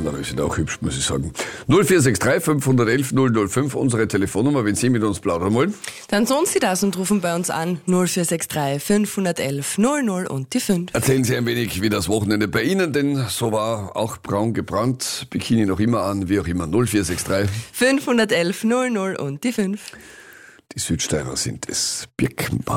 andere sind auch hübsch, muss ich sagen. 0463 511 005, unsere Telefonnummer, wenn Sie mit uns plaudern wollen. Dann sollen Sie das und rufen bei uns an 0463 511 00 und die 5. Erzählen Sie ein wenig, wie das Wochenende bei Ihnen, denn so war auch braun gebrannt, Bikini noch immer an, wie auch immer, 0463 511 00 und die 5. Die Südsteirer sind es. Birkenbau.